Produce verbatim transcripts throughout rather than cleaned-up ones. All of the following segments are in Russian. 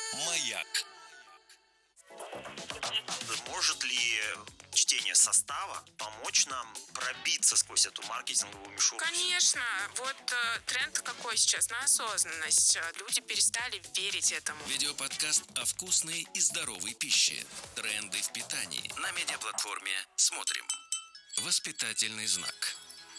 Маяк. Может ли чтение состава помочь нам пробиться сквозь эту маркетинговую мишуру? Конечно. Вот э, тренд какой сейчас на осознанность. Люди перестали верить этому. Видеоподкаст о вкусной и здоровой пище. Тренды в питании. На медиаплатформе «Смотрим». Воспитательный знак.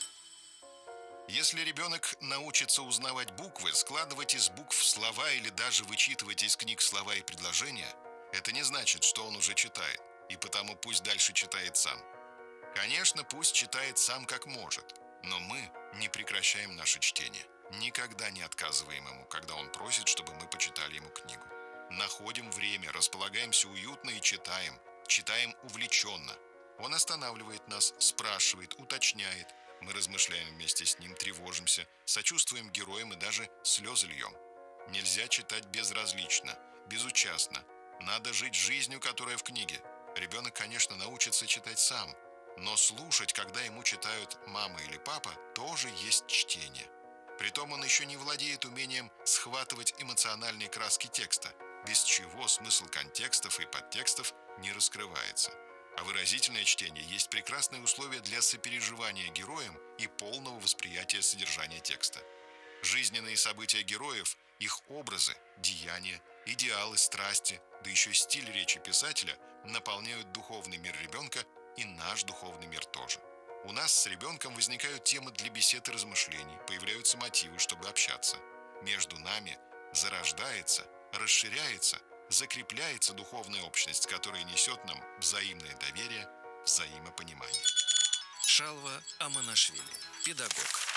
Если ребенок научится узнавать буквы, складывать из букв слова или даже вычитывать из книг слова и предложения, это не значит, что он уже читает, и потому пусть дальше читает сам. Конечно, пусть читает сам как может, но мы не прекращаем наше чтение. Никогда не отказываем ему, когда он просит, чтобы мы почитали ему книгу. Находим время, располагаемся уютно и читаем. Читаем увлеченно. Он останавливает нас, спрашивает, уточняет. Мы размышляем вместе с ним, тревожимся, сочувствуем героям и даже слезы льем. Нельзя читать безразлично, безучастно. Надо жить жизнью, которая в книге. Ребенок, конечно, научится читать сам, но слушать, когда ему читают мама или папа, тоже есть чтение. Притом он еще не владеет умением схватывать эмоциональные краски текста, без чего смысл контекстов и подтекстов не раскрывается. А выразительное чтение есть прекрасное условие для сопереживания героям и полного восприятия содержания текста. Жизненные события героев, их образы, деяния, идеалы, страсти, да еще стиль речи писателя наполняют духовный мир ребенка и наш духовный мир тоже. У нас с ребенком возникают темы для бесед и размышлений, появляются мотивы, чтобы общаться. Между нами зарождается, расширяется, закрепляется духовная общность, которая несет нам взаимное доверие, взаимопонимание. Шалва Аманашвили, педагог.